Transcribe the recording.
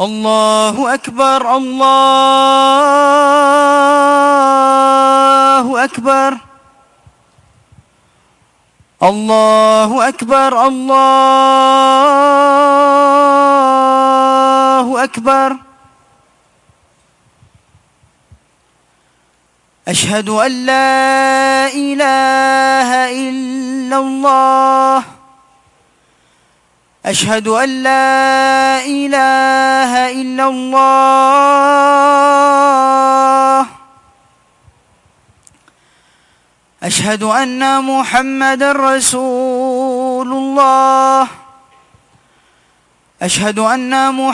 الله أكبر الله أكبر الله أكبر الله أكبر. أشهد أن لا إله إلا الله أشهد أن لا إله إلا الله أشهد أن محمدًا رسول الله أشهد أن